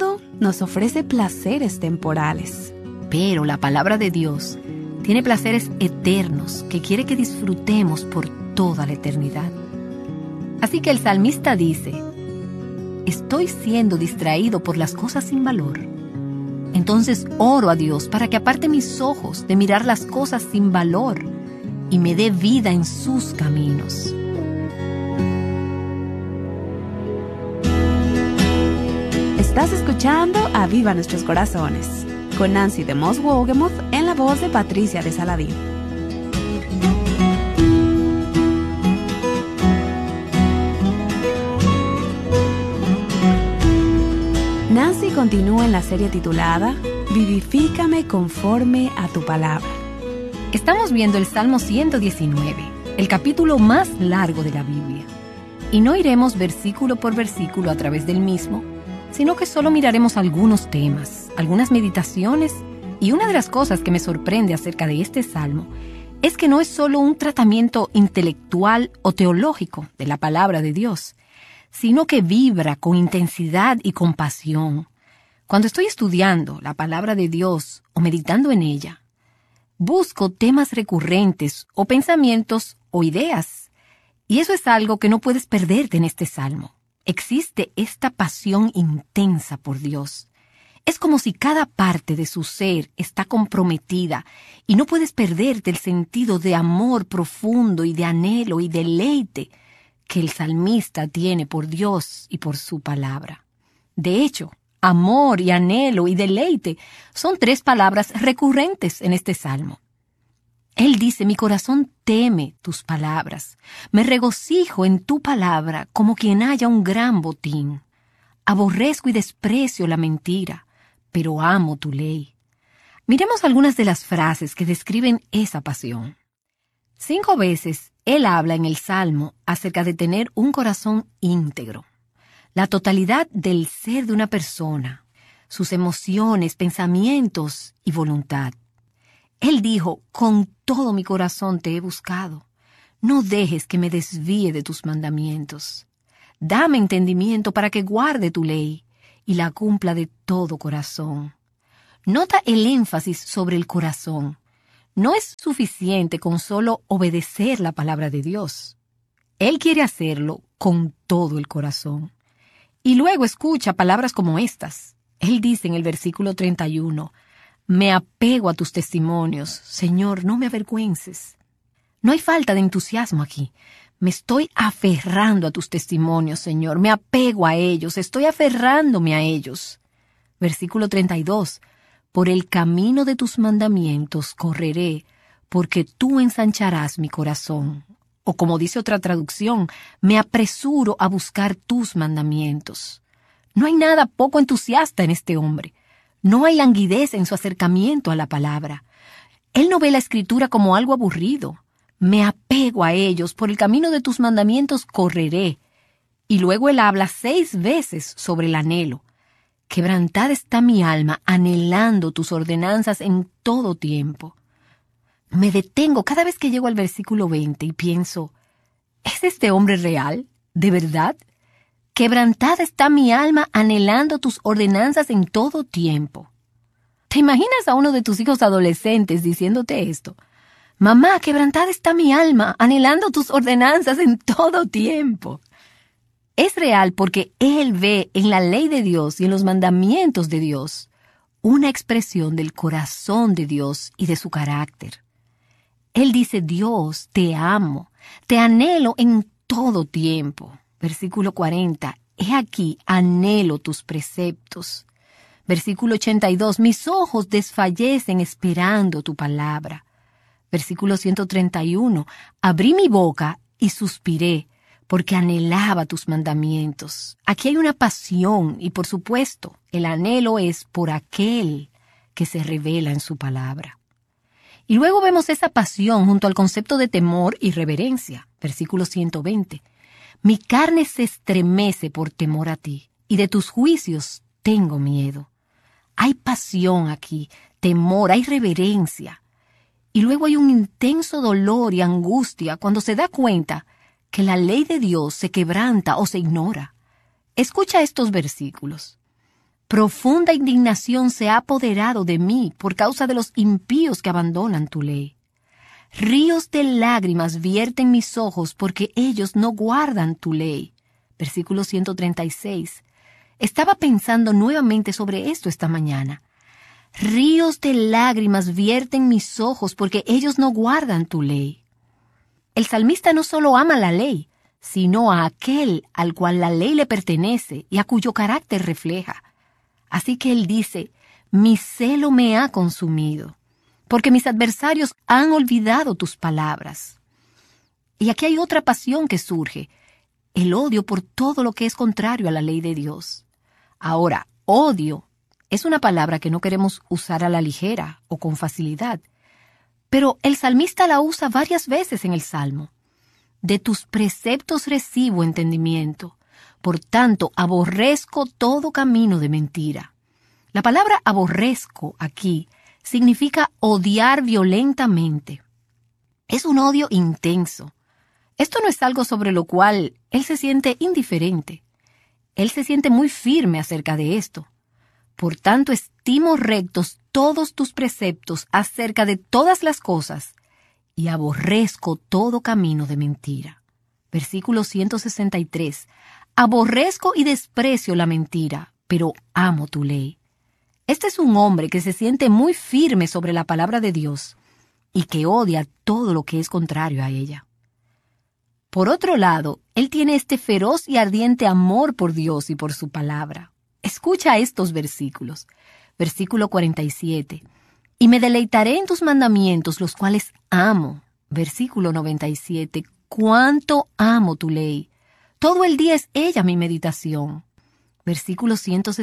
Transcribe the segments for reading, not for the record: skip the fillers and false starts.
mundo nos ofrece placeres temporales. Pero la palabra de Dios tiene placeres eternos que quiere que disfrutemos por toda la eternidad. Así que el salmista dice: estoy siendo distraído por las cosas sin valor. Entonces oro a Dios para que aparte mis ojos de mirar las cosas sin valor y me dé vida en sus caminos. Estás escuchando Aviva Nuestros Corazones, con Nancy de Moss Wogemuth en la voz de Patricia de Saladín. Nancy continúa en la serie titulada Vivifícame conforme a tu palabra. Estamos viendo el Salmo 119, el capítulo más largo de la Biblia. Y no iremos versículo por versículo a través del mismo, sino que solo miraremos algunos temas, algunas meditaciones, y una de las cosas que me sorprende acerca de este salmo es que no es solo un tratamiento intelectual o teológico de la palabra de Dios, sino que vibra con intensidad y compasión. Cuando estoy estudiando la palabra de Dios o meditando en ella, busco temas recurrentes o pensamientos o ideas, y eso es algo que no puedes perderte en este salmo. Existe esta pasión intensa por Dios. Es como si cada parte de su ser está comprometida y no puedes perderte el sentido de amor profundo y de anhelo y deleite que el salmista tiene por Dios y por su palabra. De hecho, amor y anhelo y deleite son 3 palabras recurrentes en este salmo. Él dice: mi corazón teme tus palabras, me regocijo en tu palabra como quien halla un gran botín. Aborrezco y desprecio la mentira, pero amo tu ley. Miremos algunas de las frases que describen esa pasión. 5 veces él habla en el Salmo acerca de tener un corazón íntegro, la totalidad del ser de una persona, sus emociones, pensamientos y voluntad. Él dijo: con todo mi corazón te he buscado. No dejes que me desvíe de tus mandamientos. Dame entendimiento para que guarde tu ley y la cumpla de todo corazón. Nota el énfasis sobre el corazón. No es suficiente con solo obedecer la palabra de Dios. Él quiere hacerlo con todo el corazón. Y luego escucha palabras como estas. Él dice en el versículo 31, me apego a tus testimonios, Señor, no me avergüences. No hay falta de entusiasmo aquí. Me estoy aferrando a tus testimonios, Señor. Me apego a ellos, estoy aferrándome a ellos. Versículo 32. Por el camino de tus mandamientos correré, porque tú ensancharás mi corazón. O como dice otra traducción, me apresuro a buscar tus mandamientos. No hay nada poco entusiasta en este hombre. No hay languidez en su acercamiento a la palabra. Él no ve la Escritura como algo aburrido. Me apego a ellos, por el camino de tus mandamientos correré. Y luego él habla 6 veces sobre el anhelo. Quebrantada está mi alma, anhelando tus ordenanzas en todo tiempo. Me detengo cada vez que llego al versículo 20 y pienso, ¿es este hombre real? ¿De verdad? Quebrantada está mi alma, anhelando tus ordenanzas en todo tiempo. ¿Te imaginas a uno de tus hijos adolescentes diciéndote esto? Mamá, quebrantada está mi alma, anhelando tus ordenanzas en todo tiempo. Es real porque él ve en la ley de Dios y en los mandamientos de Dios una expresión del corazón de Dios y de su carácter. Él dice, Dios, te amo, te anhelo en todo tiempo. Versículo 40, he aquí, anhelo tus preceptos. Versículo 82, mis ojos desfallecen esperando tu palabra. Versículo 131, abrí mi boca y suspiré, porque anhelaba tus mandamientos. Aquí hay una pasión y, por supuesto, el anhelo es por aquel que se revela en su palabra. Y luego vemos esa pasión junto al concepto de temor y reverencia. Versículo 120. Mi carne se estremece por temor a ti, y de tus juicios tengo miedo. Hay pasión aquí, temor, hay reverencia. Y luego hay un intenso dolor y angustia cuando se da cuenta que la ley de Dios se quebranta o se ignora. Escucha estos versículos. Profunda indignación se ha apoderado de mí por causa de los impíos que abandonan tu ley. Ríos de lágrimas vierten mis ojos porque ellos no guardan tu ley. Versículo 136. Estaba pensando nuevamente sobre esto esta mañana. Ríos de lágrimas vierten mis ojos porque ellos no guardan tu ley. El salmista no solo ama la ley, sino a aquel al cual la ley le pertenece y a cuyo carácter refleja. Así que él dice, mi celo me ha consumido, porque mis adversarios han olvidado tus palabras. Y aquí hay otra pasión que surge, el odio por todo lo que es contrario a la ley de Dios. Ahora, odio es una palabra que no queremos usar a la ligera o con facilidad, pero el salmista la usa varias veces en el Salmo. De tus preceptos recibo entendimiento, por tanto aborrezco todo camino de mentira. La palabra aborrezco aquí significa odiar violentamente. Es un odio intenso. Esto no es algo sobre lo cual él se siente indiferente. Él se siente muy firme acerca de esto. Por tanto, estimo rectos todos tus preceptos acerca de todas las cosas y aborrezco todo camino de mentira. Versículo 163. Aborrezco y desprecio la mentira, pero amo tu ley. Este es un hombre que se siente muy firme sobre la palabra de Dios y que odia todo lo que es contrario a ella. Por otro lado, él tiene este feroz y ardiente amor por Dios y por su palabra. Escucha estos versículos. Versículo 47. Y me deleitaré en tus mandamientos, los cuales amo. Versículo 97. Cuánto amo tu ley. Todo el día es ella mi meditación. Versículo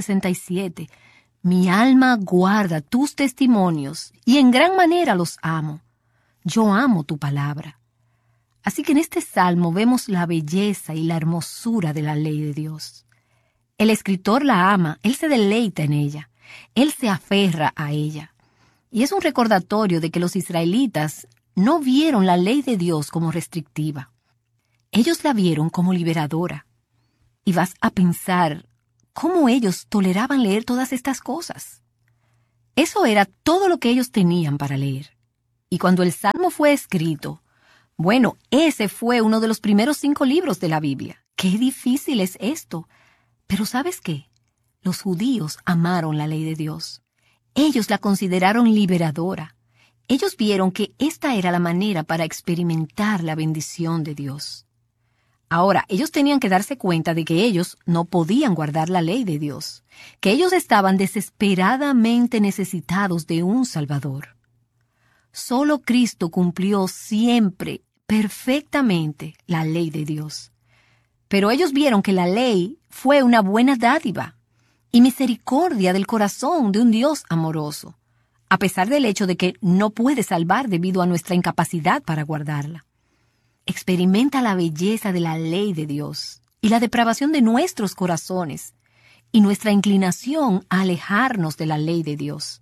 167. Mi alma guarda tus testimonios y en gran manera los amo. Yo amo tu palabra. Así que en este salmo vemos la belleza y la hermosura de la ley de Dios. El escritor la ama, él se deleita en ella, él se aferra a ella. Y es un recordatorio de que los israelitas no vieron la ley de Dios como restrictiva. Ellos la vieron como liberadora. Y vas a pensar, ¿cómo ellos toleraban leer todas estas cosas? Eso era todo lo que ellos tenían para leer. Y cuando el Salmo fue escrito, bueno, ese fue uno de los primeros 5 libros de la Biblia. ¡Qué difícil es esto! Pero ¿sabes qué? Los judíos amaron la ley de Dios. Ellos la consideraron liberadora. Ellos vieron que esta era la manera para experimentar la bendición de Dios. Ahora, ellos tenían que darse cuenta de que ellos no podían guardar la ley de Dios, que ellos estaban desesperadamente necesitados de un Salvador. Solo Cristo cumplió siempre, perfectamente, la ley de Dios. Pero ellos vieron que la ley fue una buena dádiva y misericordia del corazón de un Dios amoroso, a pesar del hecho de que no puede salvar debido a nuestra incapacidad para guardarla. Experimenta la belleza de la ley de Dios y la depravación de nuestros corazones y nuestra inclinación a alejarnos de la ley de Dios.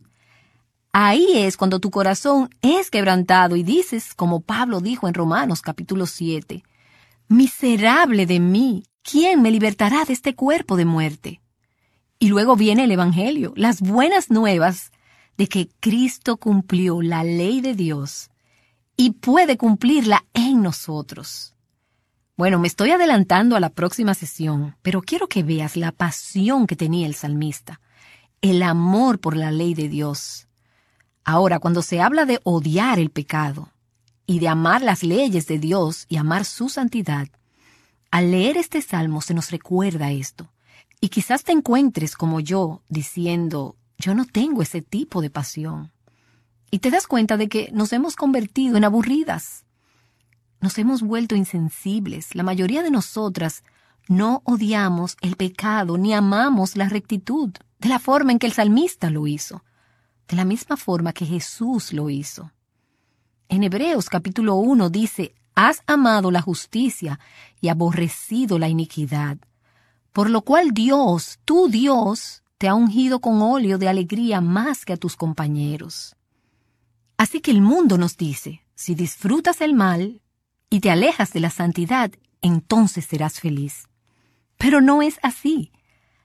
Ahí es cuando tu corazón es quebrantado y dices, como Pablo dijo en Romanos capítulo 7, «Miserable de mí, ¿quién me libertará de este cuerpo de muerte?» Y luego viene el Evangelio, las buenas nuevas de que Cristo cumplió la ley de Dios y puede cumplirla en nosotros. Bueno, me estoy adelantando a la próxima sesión, pero quiero que veas la pasión que tenía el salmista, el amor por la ley de Dios. Ahora, cuando se habla de odiar el pecado y de amar las leyes de Dios y amar su santidad, al leer este salmo se nos recuerda esto. Y quizás te encuentres como yo, diciendo, yo no tengo ese tipo de pasión. Y te das cuenta de que nos hemos convertido en aburridas. Nos hemos vuelto insensibles. La mayoría de nosotras no odiamos el pecado ni amamos la rectitud de la forma en que el salmista lo hizo, de la misma forma que Jesús lo hizo. En Hebreos capítulo 1 dice, «Has amado la justicia y aborrecido la iniquidad, por lo cual Dios, tu Dios, te ha ungido con óleo de alegría más que a tus compañeros». Así que el mundo nos dice, si disfrutas el mal y te alejas de la santidad, entonces serás feliz. Pero no es así.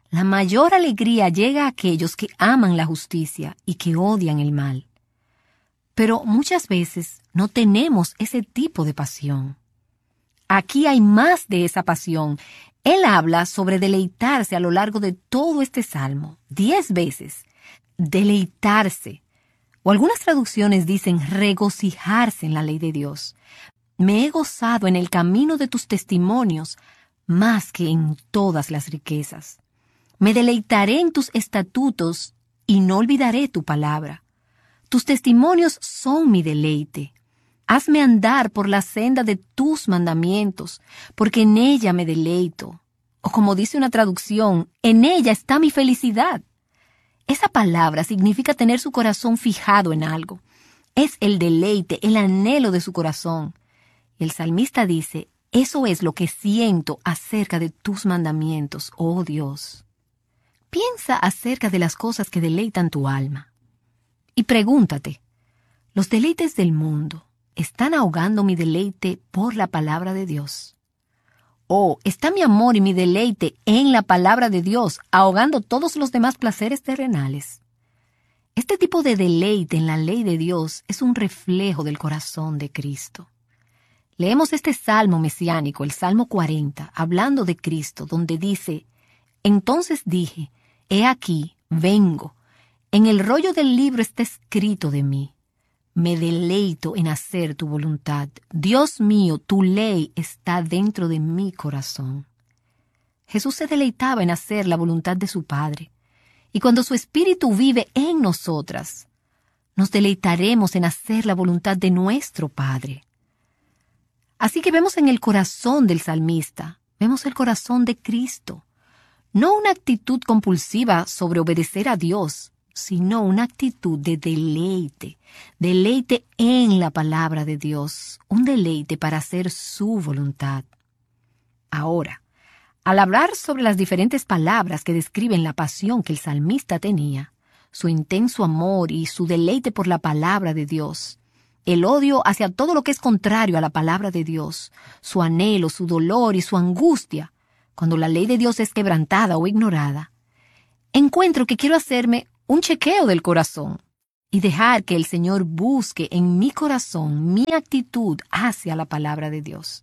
La mayor alegría llega a aquellos que aman la justicia y que odian el mal. Pero muchas veces no tenemos ese tipo de pasión. Aquí hay más de esa pasión. Él habla sobre deleitarse a lo largo de todo este salmo, 10 veces. Deleitarse. O algunas traducciones dicen regocijarse en la ley de Dios. Me he gozado en el camino de tus testimonios más que en todas las riquezas. Me deleitaré en tus estatutos y no olvidaré tu palabra. Tus testimonios son mi deleite. Hazme andar por la senda de tus mandamientos, porque en ella me deleito. O como dice una traducción, en ella está mi felicidad. Esa palabra significa tener su corazón fijado en algo. Es el deleite, el anhelo de su corazón. El salmista dice, eso es lo que siento acerca de tus mandamientos, oh Dios. Piensa acerca de las cosas que deleitan tu alma. Y pregúntate, ¿los deleites del mundo están ahogando mi deleite por la palabra de Dios? ¿O está mi amor y mi deleite en la palabra de Dios ahogando todos los demás placeres terrenales? Este tipo de deleite en la ley de Dios es un reflejo del corazón de Cristo. Leemos este salmo mesiánico, el Salmo 40, hablando de Cristo, donde dice, entonces dije, he aquí, vengo, en el rollo del libro está escrito de mí. Me deleito en hacer tu voluntad. Dios mío, tu ley está dentro de mi corazón. Jesús se deleitaba en hacer la voluntad de su Padre. Y cuando su Espíritu vive en nosotras, nos deleitaremos en hacer la voluntad de nuestro Padre. Así que vemos en el corazón del salmista, vemos el corazón de Cristo. No una actitud compulsiva sobre obedecer a Dios, sino una actitud de deleite, deleite en la palabra de Dios, un deleite para hacer su voluntad. Ahora, al hablar sobre las diferentes palabras que describen la pasión que el salmista tenía, su intenso amor y su deleite por la palabra de Dios, el odio hacia todo lo que es contrario a la palabra de Dios, su anhelo, su dolor y su angustia, cuando la ley de Dios es quebrantada o ignorada, encuentro que quiero hacerme un chequeo del corazón y dejar que el Señor busque en mi corazón mi actitud hacia la palabra de Dios.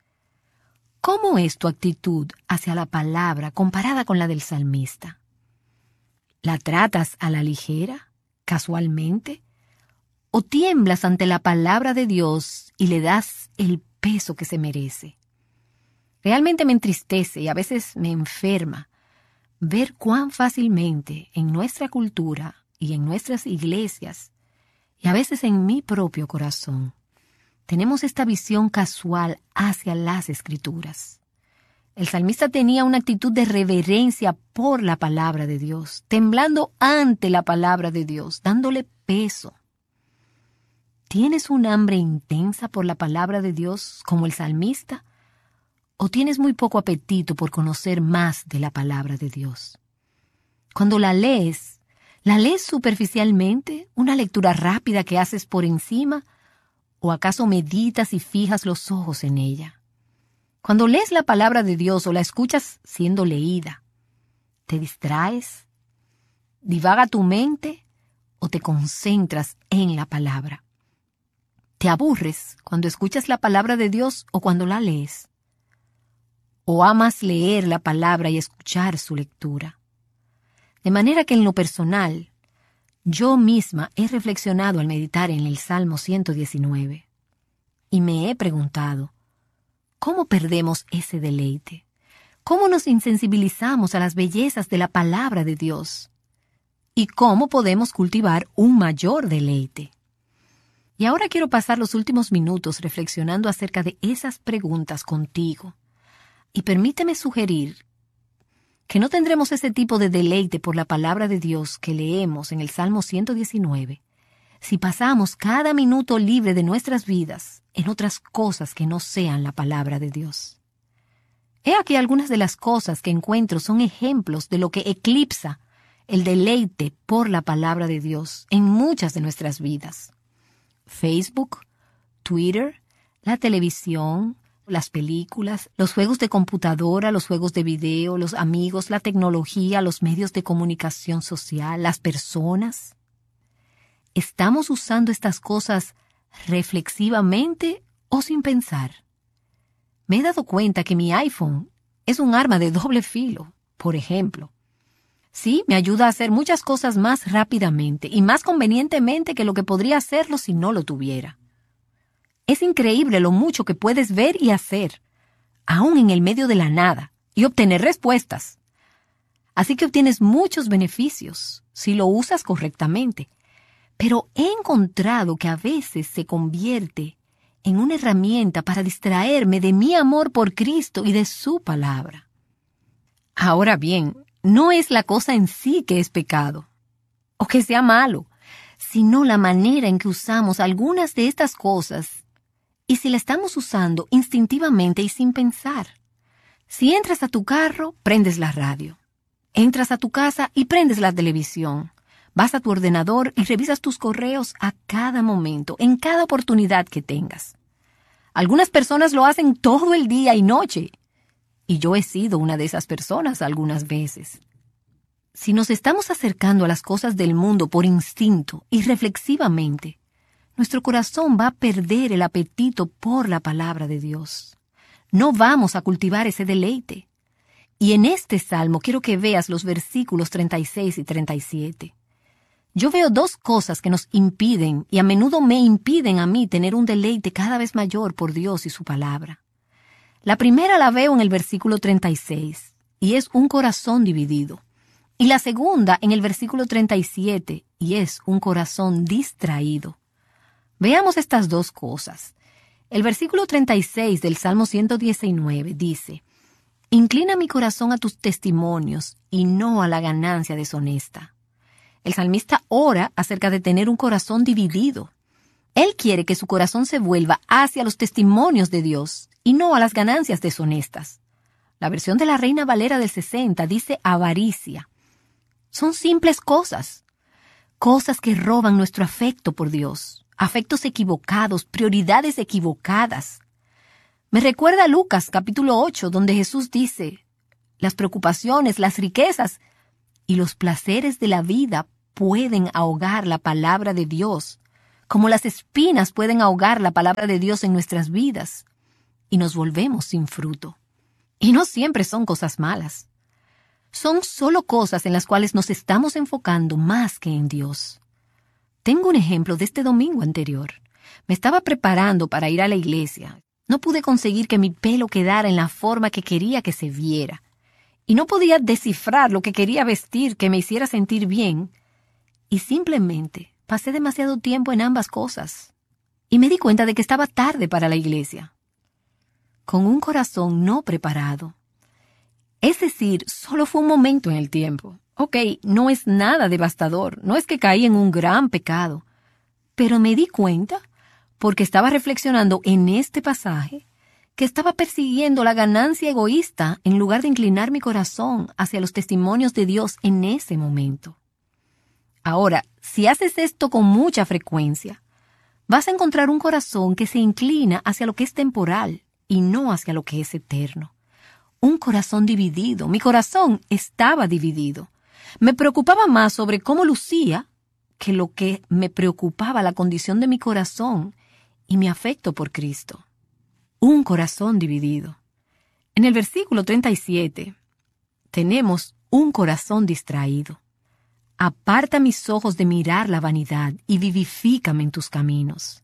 ¿Cómo es tu actitud hacia la palabra comparada con la del salmista? ¿La tratas a la ligera, casualmente? ¿O tiemblas ante la palabra de Dios y le das el peso que se merece? Realmente me entristece y a veces me enferma ver cuán fácilmente en nuestra cultura y en nuestras iglesias, y a veces en mi propio corazón, tenemos esta visión casual hacia las Escrituras. El salmista tenía una actitud de reverencia por la palabra de Dios, temblando ante la palabra de Dios, dándole peso. ¿Tienes un hambre intensa por la palabra de Dios como el salmista? ¿O tienes muy poco apetito por conocer más de la palabra de Dios? Cuando la lees superficialmente, una lectura rápida que haces por encima, ¿o acaso meditas y fijas los ojos en ella? Cuando lees la palabra de Dios o la escuchas siendo leída, ¿te distraes? ¿Divaga tu mente o te concentras en la palabra? ¿Te aburres cuando escuchas la palabra de Dios o cuando la lees? ¿O amas leer la palabra y escuchar su lectura? De manera que en lo personal, yo misma he reflexionado al meditar en el Salmo 119 y me he preguntado, ¿cómo perdemos ese deleite? ¿Cómo nos insensibilizamos a las bellezas de la palabra de Dios? ¿Y cómo podemos cultivar un mayor deleite? Y ahora quiero pasar los últimos minutos reflexionando acerca de esas preguntas contigo. Y permíteme sugerir que no tendremos ese tipo de deleite por la palabra de Dios que leemos en el Salmo 119 si pasamos cada minuto libre de nuestras vidas en otras cosas que no sean la palabra de Dios. He aquí algunas de las cosas que encuentro son ejemplos de lo que eclipsa el deleite por la palabra de Dios en muchas de nuestras vidas. Facebook, Twitter, la televisión, las películas, los juegos de computadora, los juegos de video, los amigos, la tecnología, los medios de comunicación social, las personas. ¿Estamos usando estas cosas reflexivamente o sin pensar? Me he dado cuenta que mi iPhone es un arma de doble filo, por ejemplo. Sí, me ayuda a hacer muchas cosas más rápidamente y más convenientemente que lo que podría hacerlo si no lo tuviera. Es increíble lo mucho que puedes ver y hacer, aún en el medio de la nada, y obtener respuestas. Así que obtienes muchos beneficios si lo usas correctamente. Pero he encontrado que a veces se convierte en una herramienta para distraerme de mi amor por Cristo y de su palabra. Ahora bien, no es la cosa en sí que es pecado, o que sea malo, sino la manera en que usamos algunas de estas cosas y si la estamos usando instintivamente y sin pensar. Si entras a tu carro, prendes la radio. Entras a tu casa y prendes la televisión. Vas a tu ordenador y revisas tus correos a cada momento, en cada oportunidad que tengas. Algunas personas lo hacen todo el día y noche. Y yo he sido una de esas personas algunas veces. Si nos estamos acercando a las cosas del mundo por instinto y reflexivamente, nuestro corazón va a perder el apetito por la palabra de Dios. No vamos a cultivar ese deleite. Y en este salmo quiero que veas los versículos 36 y 37. Yo veo dos cosas que nos impiden y a menudo me impiden a mí tener un deleite cada vez mayor por Dios y su palabra. La primera la veo en el versículo 36, y es un corazón dividido. Y la segunda en el versículo 37, y es un corazón distraído. Veamos estas dos cosas. El versículo 36 del Salmo 119 dice: «Inclina mi corazón a tus testimonios y no a la ganancia deshonesta». El salmista ora acerca de tener un corazón dividido. Él quiere que su corazón se vuelva hacia los testimonios de Dios y no a las ganancias deshonestas. La versión de la Reina Valera del 60 dice avaricia. Son simples cosas que roban nuestro afecto por Dios, afectos equivocados, prioridades equivocadas. Me recuerda a Lucas capítulo 8, donde Jesús dice: las preocupaciones, las riquezas y los placeres de la vida pueden ahogar la palabra de Dios, como las espinas pueden ahogar la palabra de Dios en nuestras vidas, y nos volvemos sin fruto. Y no siempre son cosas malas. Son solo cosas en las cuales nos estamos enfocando más que en Dios. Tengo un ejemplo de este domingo anterior. Me estaba preparando para ir a la iglesia. No pude conseguir que mi pelo quedara en la forma que quería que se viera. Y no podía descifrar lo que quería vestir que me hiciera sentir bien. Y simplemente pasé demasiado tiempo en ambas cosas. Y me di cuenta de que estaba tarde para la iglesia. Con un corazón no preparado. Es decir, solo fue un momento en el tiempo. Ok, no es nada devastador, no es que caí en un gran pecado. Pero me di cuenta, porque estaba reflexionando en este pasaje, que estaba persiguiendo la ganancia egoísta en lugar de inclinar mi corazón hacia los testimonios de Dios en ese momento. Ahora, si haces esto con mucha frecuencia, vas a encontrar un corazón que se inclina hacia lo que es temporal y no hacia lo que es eterno. Un corazón dividido. Mi corazón estaba dividido. Me preocupaba más sobre cómo lucía que lo que me preocupaba la condición de mi corazón y mi afecto por Cristo. Un corazón dividido. En el versículo 37 tenemos un corazón distraído. Aparta mis ojos de mirar la vanidad y vivifícame en tus caminos.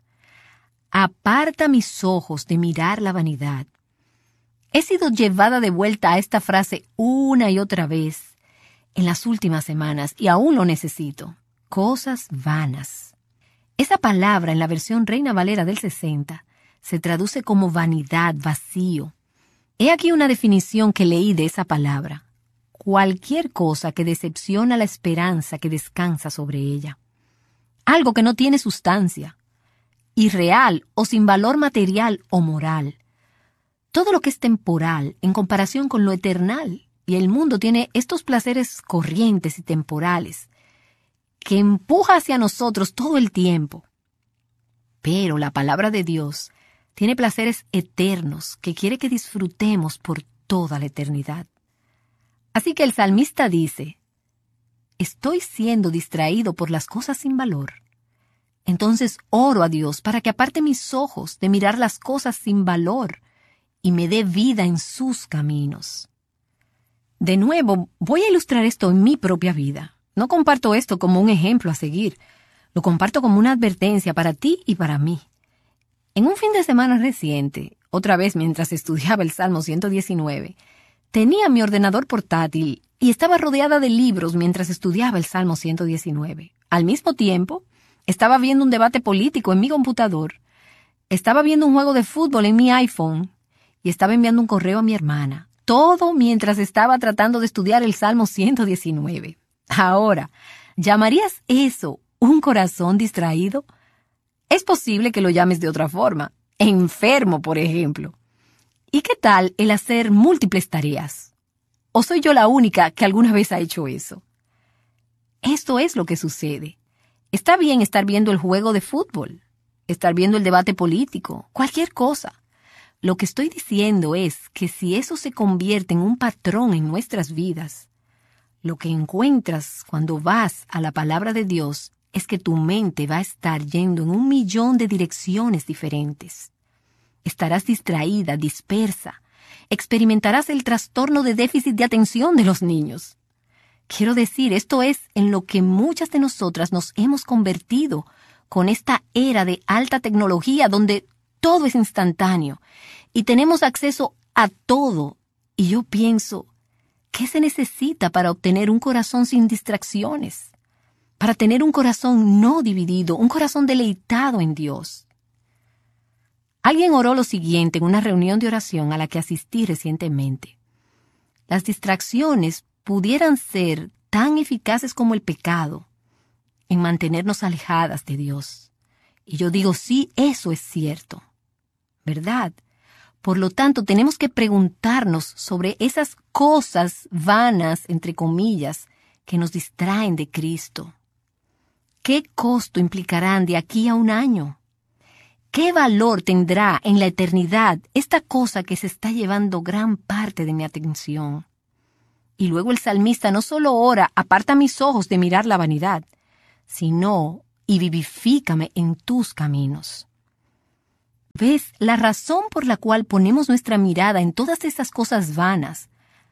Aparta mis ojos de mirar la vanidad. He sido llevada de vuelta a esta frase una y otra vez en las últimas semanas y aún lo necesito. Cosas vanas. Esa palabra en la versión Reina Valera del 60 se traduce como vanidad, vacío. He aquí una definición que leí de esa palabra. Cualquier cosa que decepciona la esperanza que descansa sobre ella. Algo que no tiene sustancia, irreal o sin valor material o moral. Todo lo que es temporal en comparación con lo eternal, y el mundo tiene estos placeres corrientes y temporales que empuja hacia nosotros todo el tiempo. Pero la palabra de Dios Tiene placeres eternos que quiere que disfrutemos por toda la eternidad. Así que el salmista dice, estoy siendo distraído por las cosas sin valor. Entonces oro a Dios para que aparte mis ojos de mirar las cosas sin valor y me dé vida en sus caminos. De nuevo, voy a ilustrar esto en mi propia vida. No comparto esto como un ejemplo a seguir. Lo comparto como una advertencia para ti y para mí. En un fin de semana reciente, otra vez mientras estudiaba el Salmo 119, tenía mi ordenador portátil y estaba rodeada de libros mientras estudiaba el Salmo 119. Al mismo tiempo, estaba viendo un debate político en mi computador, estaba viendo un juego de fútbol en mi iPhone y estaba enviando un correo a mi hermana. Todo mientras estaba tratando de estudiar el Salmo 119. Ahora, ¿llamarías eso un corazón distraído? Es posible que lo llames de otra forma. Enfermo, por ejemplo. ¿Y qué tal el hacer múltiples tareas? ¿O soy yo la única que alguna vez ha hecho eso? Esto es lo que sucede. Está bien estar viendo el juego de fútbol, estar viendo el debate político, cualquier cosa. Lo que estoy diciendo es que si eso se convierte en un patrón en nuestras vidas, lo que encuentras cuando vas a la palabra de Dios es que tu mente va a estar yendo en 1.000.000 de direcciones diferentes. Estarás distraída, dispersa. Experimentarás el trastorno de déficit de atención de los niños. Quiero decir, esto es en lo que muchas de nosotras nos hemos convertido con esta era de alta tecnología donde todo es instantáneo y tenemos acceso a todo. Y yo pienso, ¿qué se necesita para obtener un corazón sin distracciones? Para tener un corazón no dividido, un corazón deleitado en Dios. Alguien oró lo siguiente en una reunión de oración a la que asistí recientemente. Las distracciones pudieran ser tan eficaces como el pecado en mantenernos alejadas de Dios. Y yo digo, sí, eso es cierto, ¿verdad? Por lo tanto, tenemos que preguntarnos sobre esas cosas vanas, entre comillas, que nos distraen de Cristo. ¿Qué costo implicarán de aquí a un año? ¿Qué valor tendrá en la eternidad esta cosa que se está llevando gran parte de mi atención? Y luego el salmista no solo ora, aparta mis ojos de mirar la vanidad, sino, y vivifícame en tus caminos. ¿Ves? La razón por la cual ponemos nuestra mirada en todas esas cosas vanas,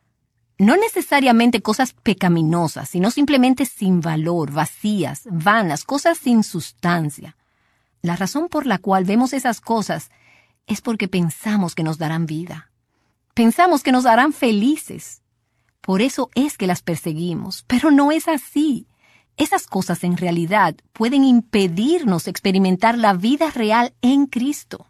no necesariamente cosas pecaminosas, sino simplemente sin valor, vacías, vanas, cosas sin sustancia. La razón por la cual vemos esas cosas es porque pensamos que nos darán vida. Pensamos que nos harán felices. Por eso es que las perseguimos, pero no es así. Esas cosas en realidad pueden impedirnos experimentar la vida real en Cristo.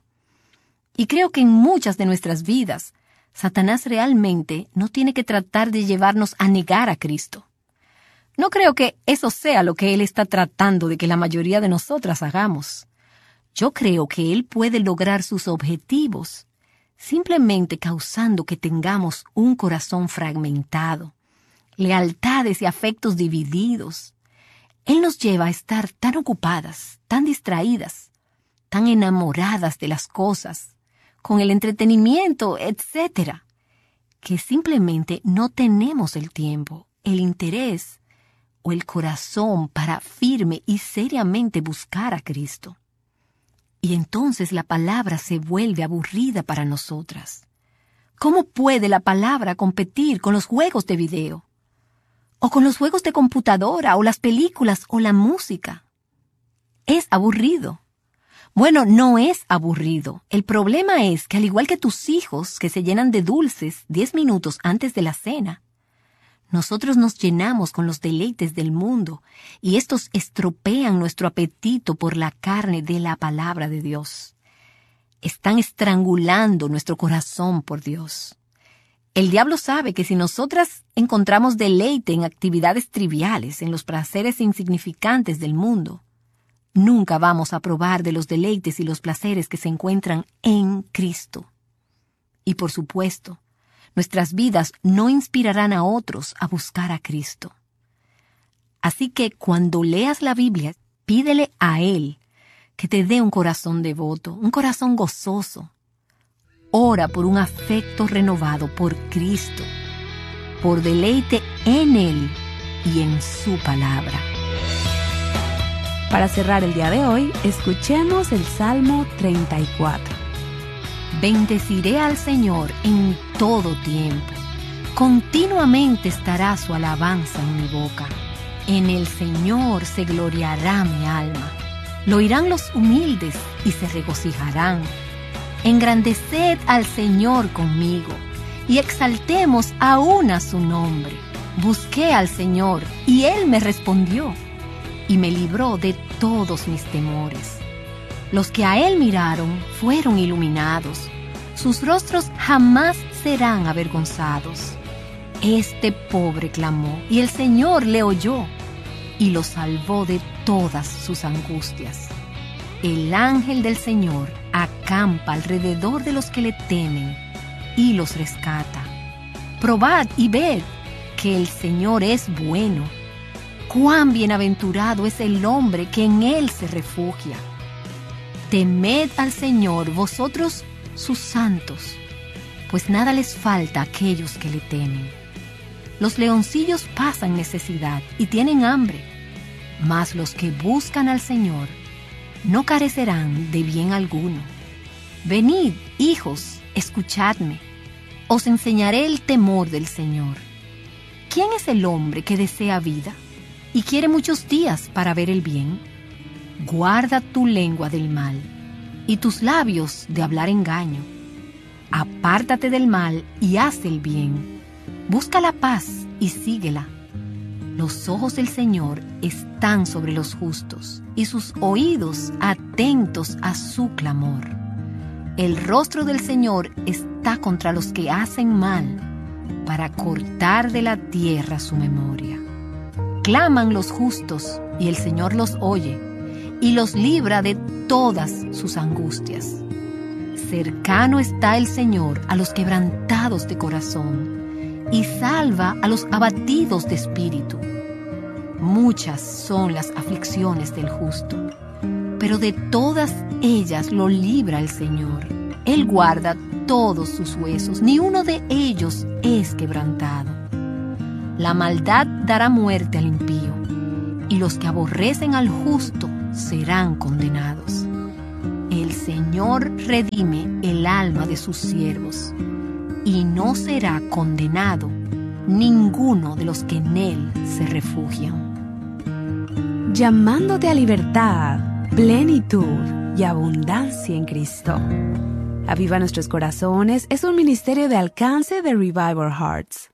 Y creo que en muchas de nuestras vidas, Satanás realmente no tiene que tratar de llevarnos a negar a Cristo. No creo que eso sea lo que él está tratando de que la mayoría de nosotras hagamos. Yo creo que él puede lograr sus objetivos simplemente causando que tengamos un corazón fragmentado, lealtades y afectos divididos. Él nos lleva a estar tan ocupadas, tan distraídas, tan enamoradas de las cosas, con el entretenimiento, etc., que simplemente no tenemos el tiempo, el interés o el corazón para firme y seriamente buscar a Cristo. Y entonces la palabra se vuelve aburrida para nosotras. ¿Cómo puede la palabra competir con los juegos de video? O con los juegos de computadora, o las películas, o la música. Es aburrido. Bueno, no es aburrido. El problema es que al igual que tus hijos que se llenan de dulces 10 minutos antes de la cena, nosotros nos llenamos con los deleites del mundo y estos estropean nuestro apetito por la carne de la palabra de Dios. Están estrangulando nuestro corazón por Dios. El diablo sabe que si nosotras encontramos deleite en actividades triviales, en los placeres insignificantes del mundo, nunca vamos a probar de los deleites y los placeres que se encuentran en Cristo. Y por supuesto, nuestras vidas no inspirarán a otros a buscar a Cristo. Así que cuando leas la Biblia, pídele a Él que te dé un corazón devoto, un corazón gozoso. Ora por un afecto renovado por Cristo, por deleite en Él y en su palabra. Para cerrar el día de hoy, escuchemos el Salmo 34. Bendeciré al Señor en todo tiempo. Continuamente estará su alabanza en mi boca. En el Señor se gloriará mi alma. Lo oirán los humildes y se regocijarán. Engrandeced al Señor conmigo y exaltemos aún a su nombre. Busqué al Señor y Él me respondió y me libró de todos mis temores. Los que a Él miraron fueron iluminados. Sus rostros jamás serán avergonzados. Este pobre clamó y el Señor le oyó y lo salvó de todas sus angustias. El ángel del Señor acampa alrededor de los que le temen y los rescata. Probad y ved que el Señor es bueno. Cuán bienaventurado es el hombre que en Él se refugia. Temed al Señor vosotros sus santos, pues nada les falta a aquellos que le temen. Los leoncillos pasan necesidad y tienen hambre, mas los que buscan al Señor no carecerán de bien alguno. Venid, hijos, escuchadme. Os enseñaré el temor del Señor. ¿Quién es el hombre que desea vida y quiere muchos días para ver el bien? Guarda tu lengua del mal y tus labios de hablar engaño. Apártate del mal y haz el bien. Busca la paz y síguela. Los ojos del Señor están sobre los justos y sus oídos atentos a su clamor. El rostro del Señor está contra los que hacen mal, para cortar de la tierra su memoria. Claman los justos y el Señor los oye y los libra de todas sus angustias. Cercano está el Señor a los quebrantados de corazón y salva a los abatidos de espíritu. Muchas son las aflicciones del justo, pero de todas ellas lo libra el Señor. Él guarda todos sus huesos, ni uno de ellos es quebrantado. La maldad dará muerte al impío, y los que aborrecen al justo serán condenados. El Señor redime el alma de sus siervos, y no será condenado ninguno de los que en Él se refugian. Llamándote a libertad, plenitud y abundancia en Cristo. Aviva Nuestros Corazones es un ministerio de alcance de Revive Our Hearts.